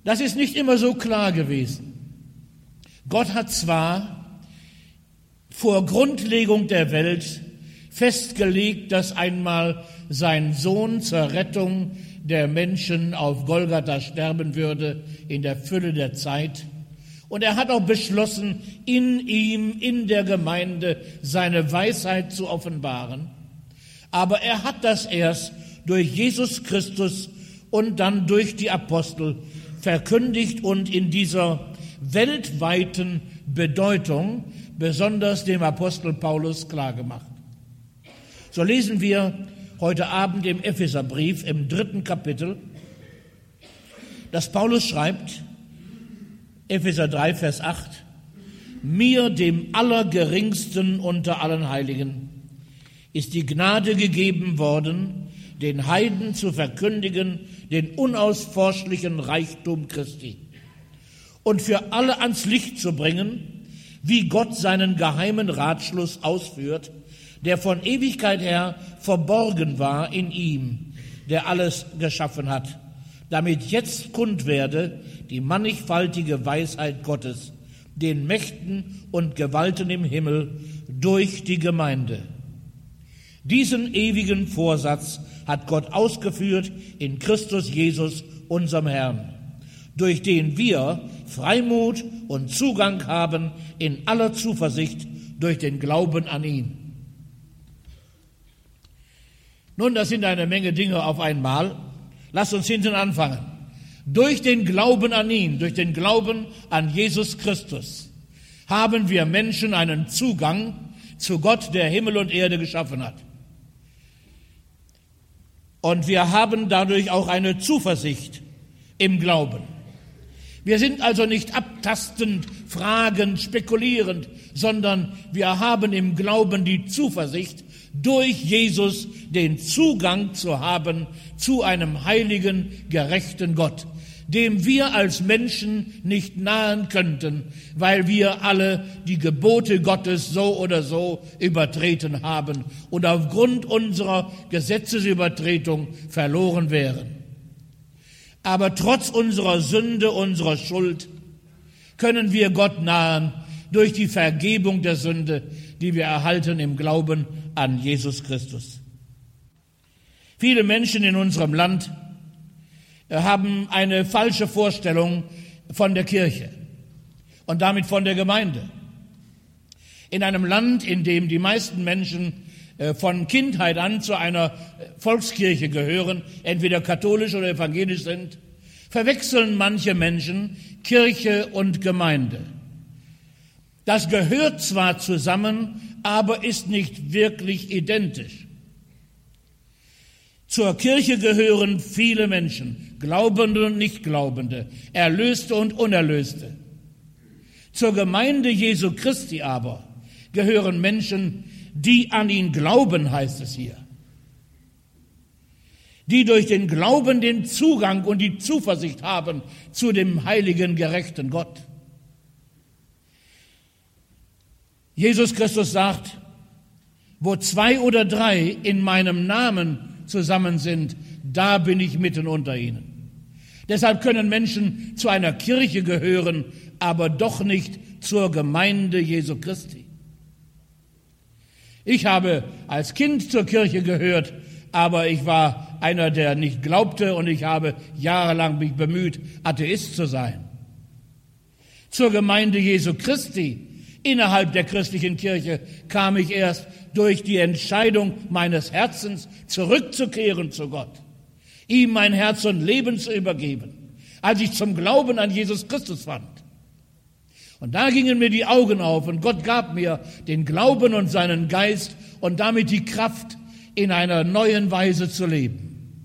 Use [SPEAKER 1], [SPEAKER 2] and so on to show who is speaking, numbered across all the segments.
[SPEAKER 1] Das ist nicht immer so klar gewesen. Gott hat zwar vor Grundlegung der Welt festgelegt, dass einmal sein Sohn zur Rettung der Menschen auf Golgatha sterben würde in der Fülle der Zeit. Und er hat auch beschlossen, in ihm, in der Gemeinde, seine Weisheit zu offenbaren. Aber er hat das erst durch Jesus Christus und dann durch die Apostel verkündigt und in dieser weltweiten Bedeutung besonders dem Apostel Paulus klargemacht. So lesen wir heute Abend im Epheserbrief im 3. Kapitel, dass Paulus schreibt, Epheser 3, Vers 8, mir, dem Allergeringsten unter allen Heiligen, ist die Gnade gegeben worden, den Heiden zu verkündigen, den unausforschlichen Reichtum Christi und für alle ans Licht zu bringen, wie Gott seinen geheimen Ratschluss ausführt, der von Ewigkeit her verborgen war in ihm, der alles geschaffen hat, damit jetzt kund werde die mannigfaltige Weisheit Gottes, den Mächten und Gewalten im Himmel durch die Gemeinde. Diesen ewigen Vorsatz hat Gott ausgeführt in Christus Jesus, unserem Herrn, durch den wir Freimut und Zugang haben in aller Zuversicht durch den Glauben an ihn. Nun, das sind eine Menge Dinge auf einmal. Lasst uns hinten anfangen. Durch den Glauben an ihn, durch den Glauben an Jesus Christus, haben wir Menschen einen Zugang zu Gott, der Himmel und Erde geschaffen hat. Und wir haben dadurch auch eine Zuversicht im Glauben. Wir sind also nicht abtastend, fragend, spekulierend, sondern wir haben im Glauben die Zuversicht, durch Jesus den Zugang zu haben zu einem heiligen, gerechten Gott, dem wir als Menschen nicht nahen könnten, weil wir alle die Gebote Gottes so oder so übertreten haben und aufgrund unserer Gesetzesübertretung verloren wären. Aber trotz unserer Sünde, unserer Schuld, können wir Gott nahen durch die Vergebung der Sünde, die wir erhalten im Glauben an Jesus Christus. Viele Menschen in unserem Land haben eine falsche Vorstellung von der Kirche und damit von der Gemeinde. In einem Land, in dem die meisten Menschen von Kindheit an zu einer Volkskirche gehören, entweder katholisch oder evangelisch sind, verwechseln manche Menschen Kirche und Gemeinde. Das gehört zwar zusammen, aber ist nicht wirklich identisch. Zur Kirche gehören viele Menschen, Glaubende und Nichtglaubende, Erlöste und Unerlöste. Zur Gemeinde Jesu Christi aber gehören Menschen, die an ihn glauben, heißt es hier. Die durch den Glauben den Zugang und die Zuversicht haben zu dem heiligen, gerechten Gott. Jesus Christus sagt, wo 2 oder 3 in meinem Namen zusammen sind, da bin ich mitten unter ihnen. Deshalb können Menschen zu einer Kirche gehören, aber doch nicht zur Gemeinde Jesu Christi. Ich habe als Kind zur Kirche gehört, aber ich war einer, der nicht glaubte, und ich habe jahrelang mich bemüht, Atheist zu sein. Zur Gemeinde Jesu Christi, innerhalb der christlichen Kirche, kam ich erst durch die Entscheidung meines Herzens, zurückzukehren zu Gott, ihm mein Herz und Leben zu übergeben, als ich zum Glauben an Jesus Christus fand. Und da gingen mir die Augen auf und Gott gab mir den Glauben und seinen Geist und damit die Kraft, in einer neuen Weise zu leben.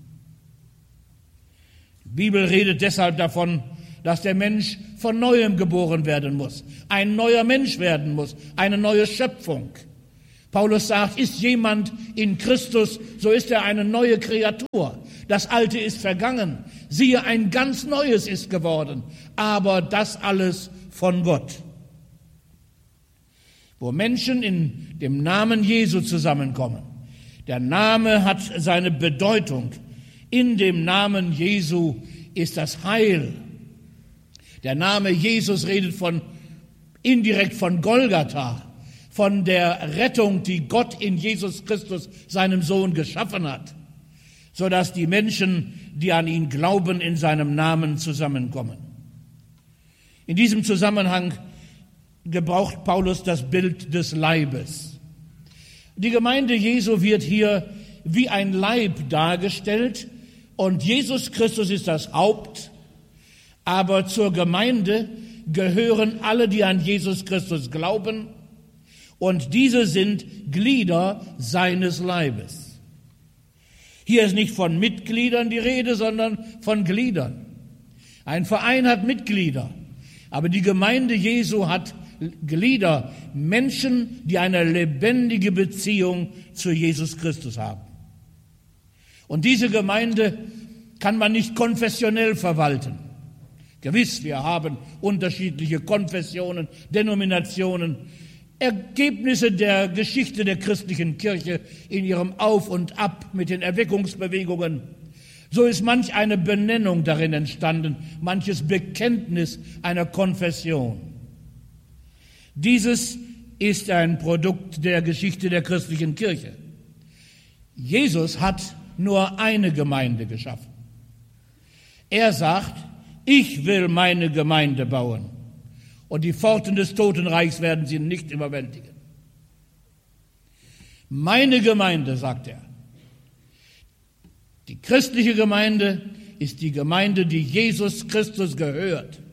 [SPEAKER 1] Die Bibel redet deshalb davon, dass der Mensch von Neuem geboren werden muss, ein neuer Mensch werden muss, eine neue Schöpfung. Paulus sagt, ist jemand in Christus, so ist er eine neue Kreatur. Das Alte ist vergangen, siehe, ein ganz Neues ist geworden, aber das alles von Gott. Wo Menschen in dem Namen Jesu zusammenkommen, der Name hat seine Bedeutung. In dem Namen Jesu ist das Heil, Der Name Jesus redet indirekt von Golgatha, von der Rettung, die Gott in Jesus Christus, seinem Sohn, geschaffen hat, sodass die Menschen, die an ihn glauben, in seinem Namen zusammenkommen. In diesem Zusammenhang gebraucht Paulus das Bild des Leibes. Die Gemeinde Jesu wird hier wie ein Leib dargestellt und Jesus Christus ist das Haupt, aber zur Gemeinde gehören alle, die an Jesus Christus glauben, und diese sind Glieder seines Leibes. Hier ist nicht von Mitgliedern die Rede, sondern von Gliedern. Ein Verein hat Mitglieder, aber die Gemeinde Jesu hat Glieder, Menschen, die eine lebendige Beziehung zu Jesus Christus haben. Und diese Gemeinde kann man nicht konfessionell verwalten. Gewiss, wir haben unterschiedliche Konfessionen, Denominationen, Ergebnisse der Geschichte der christlichen Kirche in ihrem Auf und Ab mit den Erweckungsbewegungen. So ist manch eine Benennung darin entstanden, manches Bekenntnis einer Konfession. Dieses ist ein Produkt der Geschichte der christlichen Kirche. Jesus hat nur eine Gemeinde geschaffen. Er sagt, ich will meine Gemeinde bauen und die Pforten des Totenreichs werden sie nicht überwältigen. Meine Gemeinde, sagt er. Die christliche Gemeinde ist die Gemeinde, die Jesus Christus gehört.